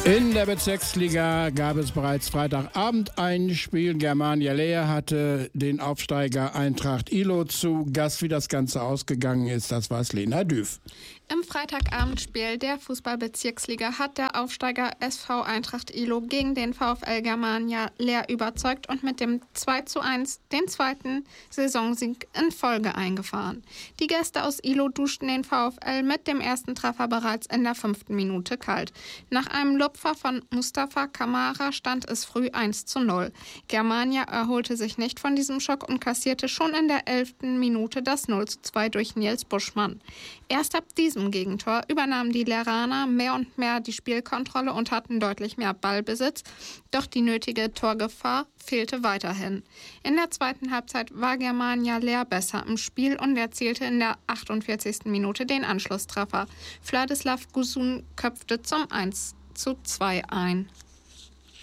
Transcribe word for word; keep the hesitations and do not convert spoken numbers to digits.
In der Bezirksliga gab es bereits Freitagabend ein Spiel. Germania Leer hatte den Aufsteiger Eintracht Ihlow zu Gast. Wie das Ganze ausgegangen ist, das weiß Lena Düff. Im Freitagabendspiel der Fußball-Bezirksliga hat der Aufsteiger S V Eintracht Ihlow gegen den VfL Germania Leer überzeugt und mit dem zwei zu eins den zweiten Saisonsieg in Folge eingefahren. Die Gäste aus Ihlow duschten den VfL mit dem ersten Treffer bereits in der fünften Minute kalt. Nach einem Lupfer von Mustafa Kamara stand es früh eins zu null. Germania erholte sich nicht von diesem Schock und kassierte schon in der elften Minute das null zu zwei durch Nils Buschmann. Erst ab diesem Gegentor übernahmen die Leeraner mehr und mehr die Spielkontrolle und hatten deutlich mehr Ballbesitz, doch die nötige Torgefahr fehlte weiterhin. In der zweiten Halbzeit war Germania Leer besser im Spiel und erzielte in der achtundvierzigsten Minute den Anschlusstreffer. Vladislav Gusun köpfte zum eins zu zwei ein.